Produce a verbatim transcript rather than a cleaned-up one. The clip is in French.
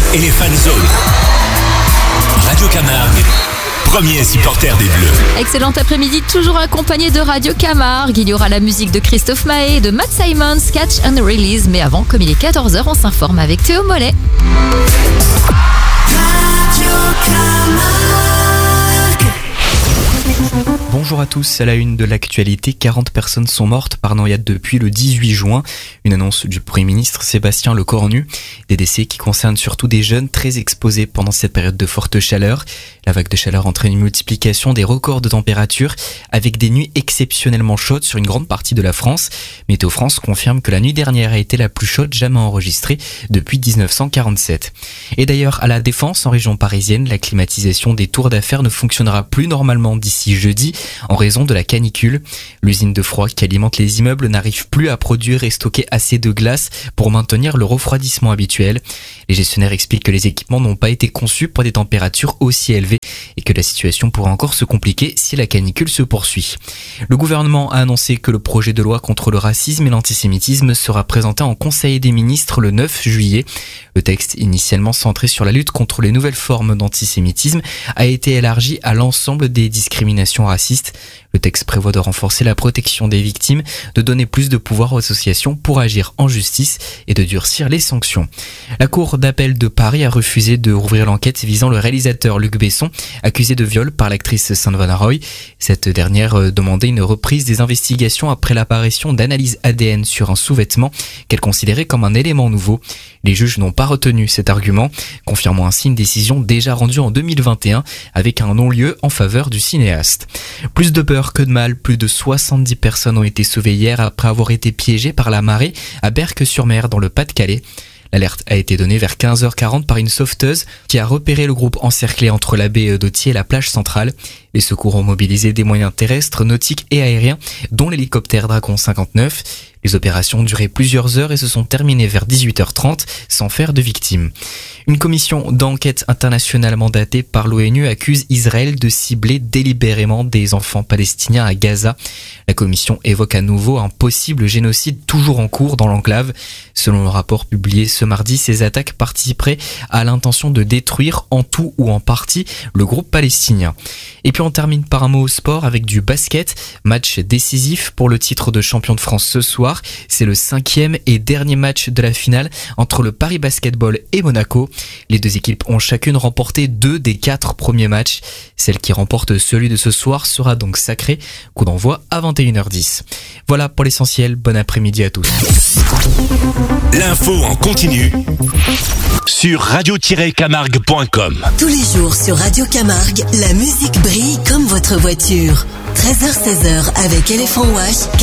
et les fan zones. Radio Camargue, premier supporter des Bleus. Excellent après-midi, toujours accompagné de Radio Camargue. Il y aura la musique de Christophe Maé et de Matt Simons, Catch and Release. Mais avant, comme il est quatorze heures, on s'informe avec Théo Mollet. Radio Camargue. Bonjour à tous, à la une de l'actualité, quarante personnes sont mortes par noyade depuis le dix-huit juin. Une annonce du Premier ministre Sébastien Lecornu. Des décès qui concernent surtout des jeunes très exposés pendant cette période de forte chaleur. La vague de chaleur entraîne une multiplication des records de température avec des nuits exceptionnellement chaudes sur une grande partie de la France. Météo France confirme que la nuit dernière a été la plus chaude jamais enregistrée depuis dix-neuf cent quarante-sept. Et d'ailleurs, à la Défense, en région parisienne, la climatisation des tours d'affaires ne fonctionnera plus normalement d'ici jeudi en raison de la canicule. L'usine de froid qui alimente les immeubles n'arrive plus à produire et stocker assez de glace pour maintenir le refroidissement habituel. Les gestionnaires expliquent que les équipements n'ont pas été conçus pour des températures aussi élevées et que la situation pourrait encore se compliquer si la canicule se poursuit. Le gouvernement a annoncé que le projet de loi contre le racisme et l'antisémitisme sera présenté en Conseil des ministres le neuf juillet. Le texte, initialement centré sur la lutte contre les nouvelles formes d'antisémitisme, a été élargi à l'ensemble des discriminations racistes. Le texte prévoit de renforcer la protection des victimes, de donner plus de pouvoir aux associations pour agir en justice et de durcir les sanctions. La Cour d'appel de Paris a refusé de rouvrir l'enquête visant le réalisateur Luc Besson, accusé de viol par l'actrice Savannah Roy. Cette dernière demandait une reprise des investigations après l'apparition d'analyses A D N sur un sous-vêtement qu'elle considérait comme un élément nouveau. Les juges n'ont pas retenu cet argument, confirmant ainsi une décision déjà rendue en deux mille vingt et un avec un non-lieu en faveur du cinéaste. Plus de peur que de mal, plus de soixante-dix personnes ont été sauvées hier après avoir été piégées par la marée à Berck-sur-Mer dans le Pas-de-Calais. L'alerte a été donnée vers quinze heures quarante par une sauveteuse qui a repéré le groupe encerclé entre la baie d'Ottier et la plage centrale. Les secours ont mobilisé des moyens terrestres, nautiques et aériens, dont l'hélicoptère Dragon cinquante-neuf. Les opérations ont duré plusieurs heures et se sont terminées vers dix-huit heures trente sans faire de victimes. Une commission d'enquête internationale mandatée par l'ONU accuse Israël de cibler délibérément des enfants palestiniens à Gaza. La commission évoque à nouveau un possible génocide toujours en cours dans l'enclave. Selon le rapport publié ce mardi, ces attaques participeraient à l'intention de détruire en tout ou en partie le groupe palestinien. Et puis on termine par un mot au sport avec du basket. Match décisif pour le titre de champion de France ce soir. C'est le cinquième et dernier match de la finale entre le Paris Basketball et Monaco. Les deux équipes ont chacune remporté deux des quatre premiers matchs. Celle qui remporte celui de ce soir sera donc sacrée. Coup d'envoi à vingt et une heures dix. Voilà pour l'essentiel. Bon après-midi à tous. L'info en continu sur radio tiret camargue point com. Tous les jours sur Radio Camargue, la musique brille comme votre voiture. treize heures seize heures avec Elephant Wash.